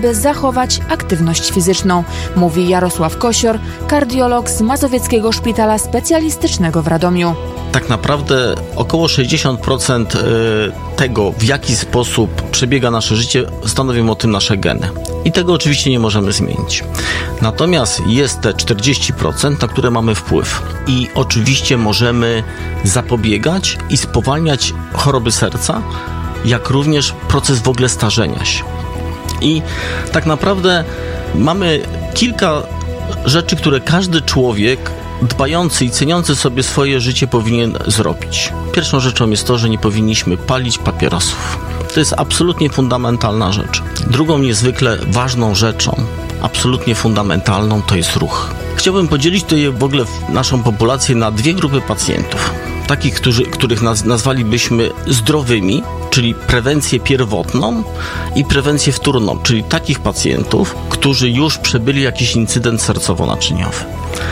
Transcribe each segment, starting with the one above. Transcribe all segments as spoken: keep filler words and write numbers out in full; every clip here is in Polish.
aby zachować aktywność fizyczną, mówi Jarosław Kosior, kardiolog z Mazowieckiego Szpitala Specjalistycznego w Radomiu. Tak naprawdę około sześćdziesiąt procent tego, w jaki sposób przebiega nasze życie, stanowią o tym nasze geny. I tego oczywiście nie możemy zmienić. Natomiast jest te czterdzieści procent, na które mamy wpływ. I oczywiście możemy zapobiegać i spowalniać choroby serca, jak również proces w ogóle starzenia się. I tak naprawdę mamy kilka rzeczy, które każdy człowiek dbający i ceniący sobie swoje życie powinien zrobić. Pierwszą rzeczą jest to, że nie powinniśmy palić papierosów. To jest absolutnie fundamentalna rzecz. Drugą niezwykle ważną rzeczą, absolutnie fundamentalną, to jest ruch. Chciałbym podzielić tutaj w ogóle naszą populację na dwie grupy pacjentów. Takich, którzy, których naz, nazwalibyśmy zdrowymi, czyli prewencję pierwotną, i prewencję wtórną, czyli takich pacjentów, którzy już przebyli jakiś incydent sercowo-naczyniowy.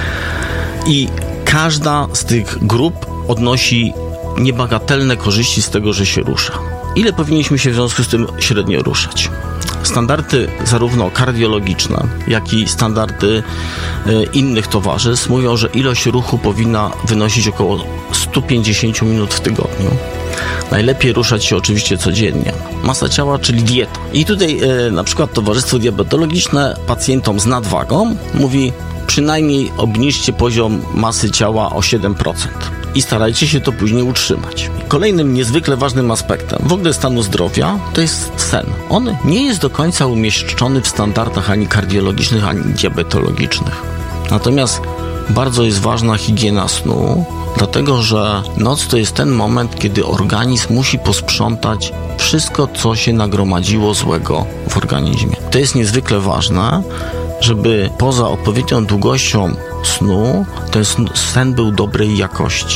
I każda z tych grup odnosi niebagatelne korzyści z tego, że się rusza. Ile powinniśmy się w związku z tym średnio ruszać? Standardy zarówno kardiologiczne, jak i standardy e, innych towarzystw mówią, że ilość ruchu powinna wynosić około sto pięćdziesiąt minut w tygodniu. Najlepiej ruszać się oczywiście codziennie. Masa ciała, czyli dieta. I tutaj e, na przykład Towarzystwo Diabetologiczne pacjentom z nadwagą mówi: przynajmniej obniżcie poziom masy ciała o siedem procent i starajcie się to później utrzymać. Kolejnym niezwykle ważnym aspektem w ogóle stanu zdrowia to jest sen. On nie jest do końca umieszczony w standardach ani kardiologicznych, ani diabetologicznych. Natomiast bardzo jest ważna higiena snu, dlatego że noc to jest ten moment, kiedy organizm musi posprzątać wszystko, co się nagromadziło złego w organizmie. To jest niezwykle ważne, żeby poza odpowiednią długością snu, ten sen był dobrej jakości.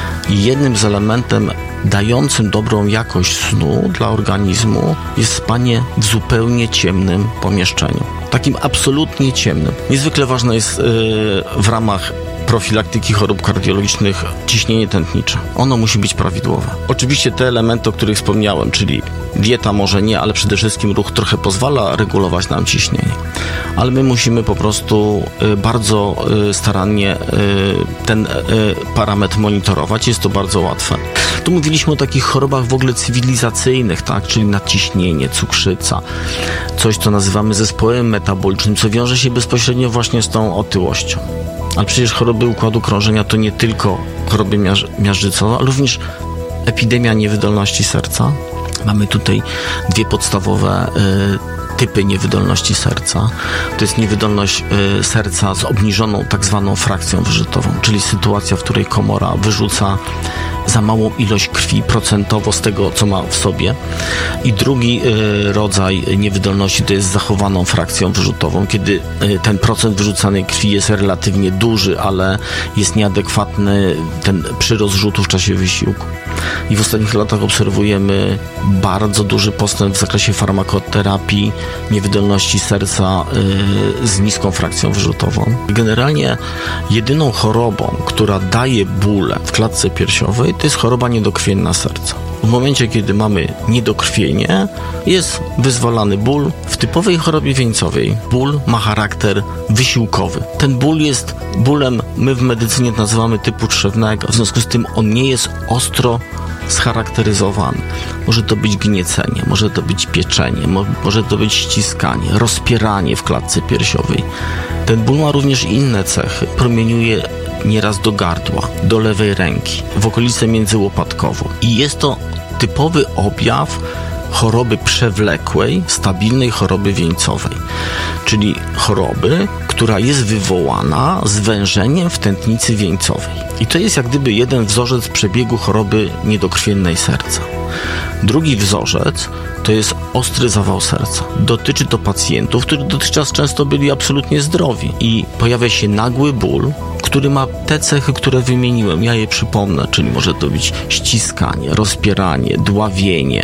I jednym z elementem dającym dobrą jakość snu dla organizmu jest spanie w zupełnie ciemnym pomieszczeniu. Takim absolutnie ciemnym. Niezwykle ważne jest yy, w ramach profilaktyki chorób kardiologicznych ciśnienie tętnicze. Ono musi być prawidłowe. Oczywiście te elementy, o których wspomniałem, czyli dieta może nie, ale przede wszystkim ruch trochę pozwala regulować nam ciśnienie. Ale my musimy po prostu y, bardzo y, starannie y, ten y, parametr monitorować. Jest to bardzo łatwe. Tu mówiliśmy o takich chorobach w ogóle cywilizacyjnych, tak? Czyli nadciśnienie, cukrzyca, coś, co nazywamy zespołem metabolicznym, co wiąże się bezpośrednio właśnie z tą otyłością. Ale przecież choroby układu krążenia to nie tylko choroby miaż- miażdżycowe, ale również epidemia niewydolności serca. Mamy tutaj dwie podstawowe y, typy niewydolności serca. To jest niewydolność y, serca z obniżoną tak zwaną frakcją wyrzutową, czyli sytuacja, w której komora wyrzuca za małą ilość krwi procentowo z tego, co ma w sobie. I drugi y, rodzaj niewydolności to jest z zachowaną frakcją wyrzutową, kiedy y, ten procent wyrzucanej krwi jest relatywnie duży, ale jest nieadekwatny ten przyrost rzutu w czasie wysiłku. I w ostatnich latach obserwujemy bardzo duży postęp w zakresie farmakoterapii niewydolności serca y, z niską frakcją wyrzutową. Generalnie jedyną chorobą, która daje bóle w klatce piersiowej, to jest choroba niedokrwienna serca. W momencie, kiedy mamy niedokrwienie, jest wyzwalany ból. W typowej chorobie wieńcowej ból ma charakter wysiłkowy. Ten ból jest bólem, my w medycynie nazywamy typu trzewnego, w związku z tym on nie jest ostro scharakteryzowany. Może to być gniecenie, może to być pieczenie, mo- może to być ściskanie, rozpieranie w klatce piersiowej. Ten ból ma również inne cechy. Promieniuje nieraz do gardła, do lewej ręki, w okolicę międzyłopatkową. I jest to typowy objaw choroby przewlekłej, stabilnej choroby wieńcowej, czyli choroby, która jest wywołana zwężeniem w tętnicy wieńcowej. I to jest jak gdyby jeden wzorzec przebiegu choroby niedokrwiennej serca. Drugi wzorzec to jest ostry zawał serca. Dotyczy to pacjentów, którzy dotychczas często byli absolutnie zdrowi i pojawia się nagły ból, który ma te cechy, które wymieniłem. Ja je przypomnę, czyli może to być ściskanie, rozpieranie, dławienie.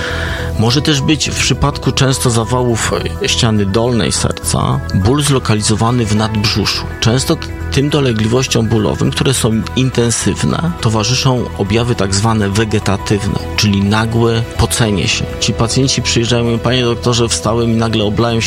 Może też być w przypadku często zawałów ściany dolnej serca ból zlokalizowany w nadbrzuszu. Często tym dolegliwościom bólowym, które są intensywne, towarzyszą objawy tak zwane wegetatywne, czyli nagłe pocenie się. Ci pacjenci przyjeżdżają i mówią: panie doktorze, wstałem i nagle oblałem